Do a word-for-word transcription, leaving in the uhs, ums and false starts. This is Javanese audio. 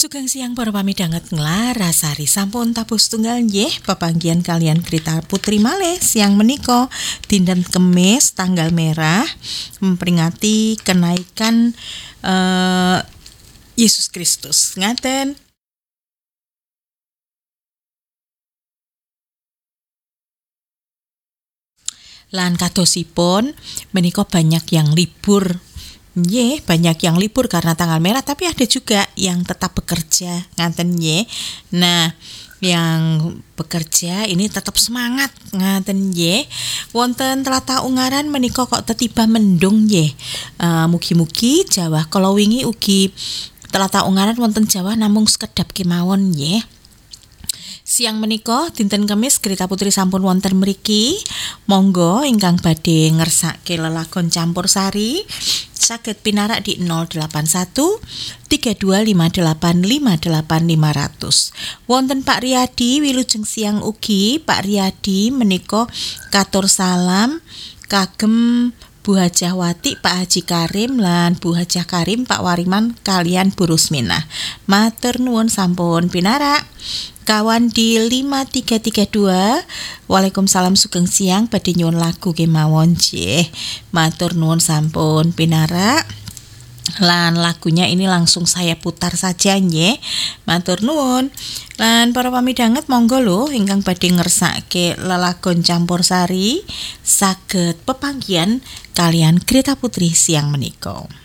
Sugeng siang para pamidhanget nglarasari sampun tabuh setunggal nggih pepanggihan kalian Grita Putri malih siang menika dinten Kemis tanggal merah memperingati kenaikan uh, Yesus Kristus. Ngaten. Lan kadosipun menika banyak yang libur. Nggih, banyak yang libur karena tanggal merah, tapi ada juga yang tetap bekerja, ngaten nggih. Nah, yang bekerja ini tetap semangat, ngaten nggih. Wonten tlatah Ungaran menika kok tetiba mendung nggih. Uh, mugi-mugi Jawa kala wingi ugi tlatah Ungaran wonten Jawa namung sekedap kemawon nggih. Siang menika dinten Kemis Grita Putri sampun wonten mriki. Monggo ingkang badhe ngersake lelagon campursari saged pinarak di nol delapan satu tiga dua lima delapan lima delapan lima nol nol. Wonten Pak Riyadi wilujeng siang ugi. Pak Riyadi menika katur salam kagem Bu Hajah Wati, Pak Haji Karim lan Bu Hajah Karim, Pak Wariman kalian Bu Rusminah. Matur nuwun sampun pinarak. Kawan di lima tiga tiga dua. Waalaikumsalam sugeng siang badhe nyuwun lagu kemawon nggih. Matur nuwun sampun pinarak. Lan lagunya ini langsung saya putar saja nggih. Matur nuwun. Lan para pamidhanget monggo lho ingkang badhe ngersake lelagon campursari saged pepanggihan kalian Grita Putri siang menika.